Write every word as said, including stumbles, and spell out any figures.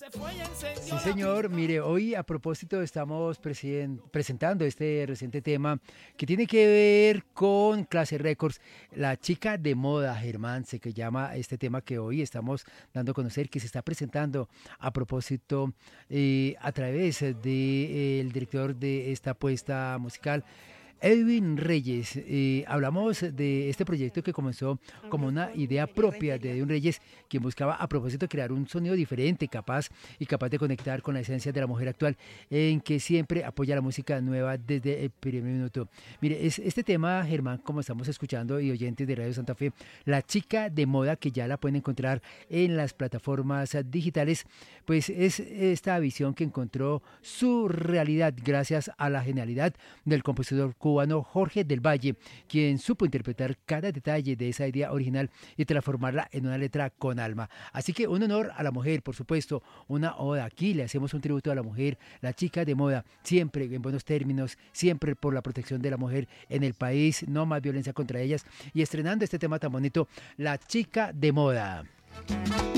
Sí, señor. Mire, hoy a propósito estamos presien- presentando este reciente tema que tiene que ver con Clase Records, la chica de moda, Germán, se que llama este tema que hoy estamos dando a conocer, que se está presentando a propósito eh, a través del director de esta apuesta musical, Edwin Reyes. Eh, hablamos de este proyecto que comenzó como una idea propia de Edwin Reyes, quien buscaba a propósito crear un sonido diferente, capaz y capaz de conectar con la esencia de la mujer actual, en que siempre apoya la música nueva desde el primer minuto. Mire, es este tema, Germán, como estamos escuchando y oyentes de Radio Santa Fe, la chica de moda, que ya la pueden encontrar en las plataformas digitales, pues es esta visión que encontró su realidad gracias a la genialidad del compositor cubano Jorge del Valle, quien supo interpretar cada detalle de esa idea original y transformarla en una letra con alma. Así que un honor a la mujer, por supuesto, una oda. Aquí le hacemos un tributo a la mujer, la chica de moda, siempre en buenos términos, siempre por la protección de la mujer en el país, no más violencia contra ellas, y estrenando este tema tan bonito, la chica de moda.